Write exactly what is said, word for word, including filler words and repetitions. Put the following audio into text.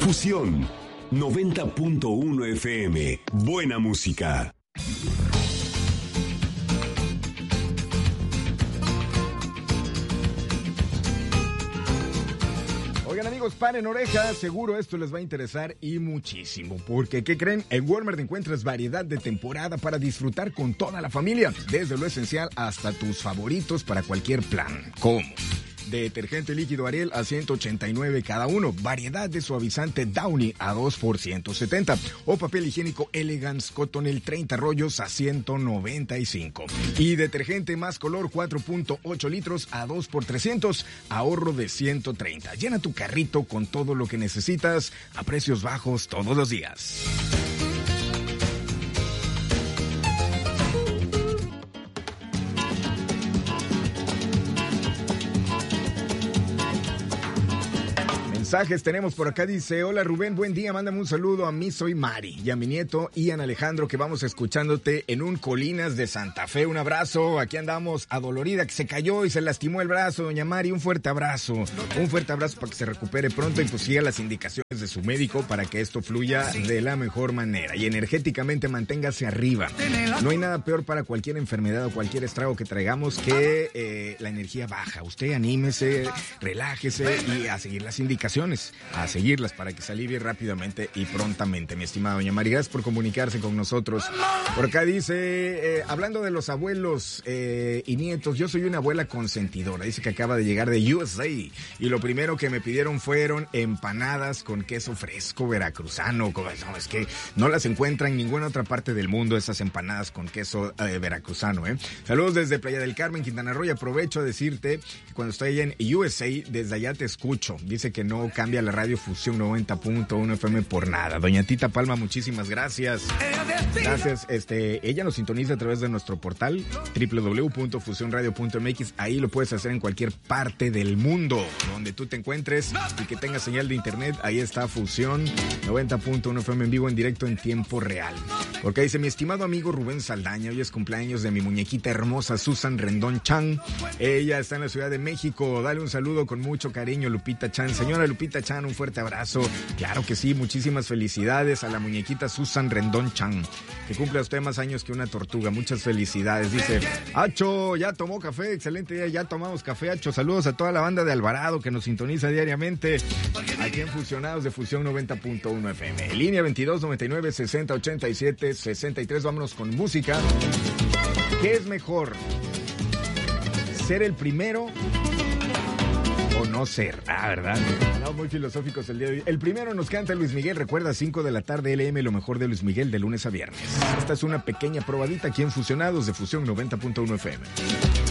Fusión noventa punto uno F M. Buena música. Oigan, amigos, paren orejas, seguro esto les va a interesar y muchísimo, porque ¿qué creen? En Walmart encuentras variedad de temporada para disfrutar con toda la familia, desde lo esencial hasta tus favoritos para cualquier plan. ¿Cómo? Detergente líquido Ariel a ciento ochenta y nueve cada uno. Variedad de suavizante Downy a dos por ciento setenta. O papel higiénico Elegance Cottonelle treinta rollos a ciento noventa y cinco. Y detergente más color cuatro punto ocho litros a dos por trescientos. Ahorro de ciento treinta. Llena tu carrito con todo lo que necesitas a precios bajos todos los días. Mensajes tenemos por acá, dice: hola Rubén, buen día, mándame un saludo a mí, soy Mari, y a mi nieto Ian Alejandro, que vamos escuchándote en un Colinas de Santa Fe. Un abrazo, aquí andamos adolorida, que se cayó y se lastimó el brazo, doña Mari, un fuerte abrazo, un fuerte abrazo para que se recupere pronto y pues siga las indicaciones de su médico para que esto fluya de la mejor manera y energéticamente manténgase arriba. No hay nada peor para cualquier enfermedad o cualquier estrago que traigamos que eh, la energía baja. Usted anímese, relájese y a seguir las indicaciones. A seguirlas para que se alivie rápidamente y prontamente, mi estimada doña María. Gracias por comunicarse con nosotros. Por acá dice, eh, hablando de los abuelos eh, y nietos, yo soy una abuela consentidora. Dice que acaba de llegar de U S A y lo primero que me pidieron fueron empanadas con queso fresco veracruzano. No, es que no las encuentran en ninguna otra parte del mundo, esas empanadas con queso eh, veracruzano. ¿eh? Saludos desde Playa del Carmen, Quintana Roo, y aprovecho a decirte que cuando estoy allá en U S A, desde allá te escucho. Dice que no cambia la radio Fusión noventa punto uno F M por nada. Doña Tita Palma, muchísimas gracias. Gracias. Este, ella nos sintoniza a través de nuestro portal doble u doble u doble u punto fusión radio punto m x. Ahí lo puedes hacer en cualquier parte del mundo donde tú te encuentres y que tengas señal de internet. Ahí está Fusión noventa punto uno F M en vivo, en directo, en tiempo real. Porque dice: mi estimado amigo Rubén Saldaña, hoy es cumpleaños de mi muñequita hermosa Susan Rendón Chan. Ella está en la Ciudad de México. Dale un saludo con mucho cariño, Lupita Chan. Señora Lupita Chan, un fuerte abrazo. Claro que sí, muchísimas felicidades a la muñequita Susan Rendón Chan, que cumple a usted más años que una tortuga. Muchas felicidades. Dice: Acho, ya tomó café, excelente día, ya tomamos café, Acho. Saludos a toda la banda de Alvarado que nos sintoniza diariamente aquí en Fusionados de Fusión noventa punto uno F M. Línea veintidós noventa y nueve sesenta ochenta y siete sesenta y tres. Vámonos con música. ¿Qué es mejor? ¿Ser el primero o no ser? Ah, ¿verdad? No, muy filosóficos el día de hoy. El primero nos canta Luis Miguel. Recuerda, cinco de la tarde, L M, lo mejor de Luis Miguel, de lunes a viernes. Esta es una pequeña probadita aquí en Fusionados de Fusión noventa punto uno F M.